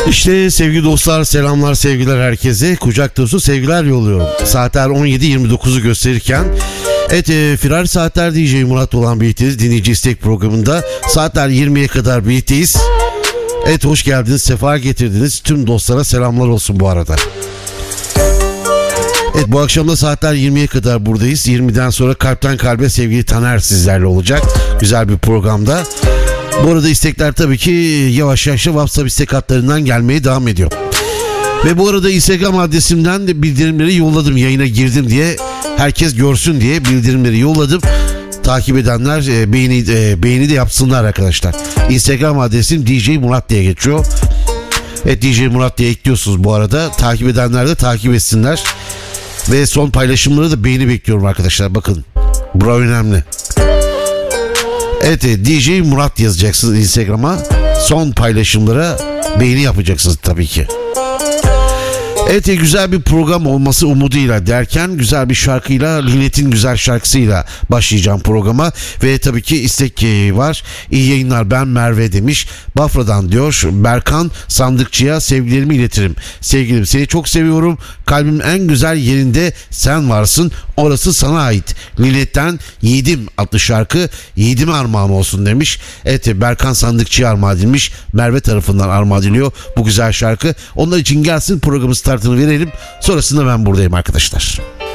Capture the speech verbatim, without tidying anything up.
İşte sevgili dostlar, selamlar, sevgiler herkese. Kucak dolusu sevgiler yolluyorum. Saatler on yedi yirmi dokuzu gösterirken evet, e, Firar Saatler D J Murat olan birlikteyiz. Dinleyici istek programında saatler yirmiye kadar birlikteyiz. Evet, hoş geldiniz, sefa getirdiniz. Tüm dostlara selamlar olsun bu arada. Evet, bu akşam da saatler yirmiye kadar buradayız. yirmiden sonra kalpten kalbe sevgili Taner sizlerle olacak. Güzel bir programda. Bu arada istekler tabii ki yavaş yavaş WhatsApp istek hatlarından gelmeye devam ediyor. Ve bu arada Instagram adresimden de bildirimleri yolladım, yayına girdim diye. Herkes görsün diye bildirimleri yolladım. Takip edenler e, beğeni, e, beğeni de yapsınlar arkadaşlar. Instagram adresim D J Murat diye geçiyor. Evet, D J Murat diye ekliyorsunuz bu arada. Takip edenler de takip etsinler. Ve son paylaşımları da beğeni bekliyorum arkadaşlar. Bakın, bu önemli. Evet, D J Murat yazacaksınız Instagram'a. Son paylaşımlara beğeni yapacaksınız tabii ki. Evet, güzel bir program olması umuduyla derken güzel bir şarkıyla, Linet'in güzel şarkısıyla başlayacağım programa. Ve tabii ki istek var. İyi yayınlar, ben Merve demiş. Bafra'dan diyor. Berkan Sandıkçı'ya sevgilerimi iletirim. Sevgilim, seni çok seviyorum. Kalbimin en güzel yerinde sen varsın. Orası sana ait. Linet'ten Yiğidim adlı şarkı Yiğidime armağan olsun demiş. Evet, Berkan Sandıkçı'ya armağan edilmiş. Merve tarafından armağan ediliyor bu güzel şarkı. Onlar için gelsin, programı startını verelim. Sonrasında ben buradayım arkadaşlar.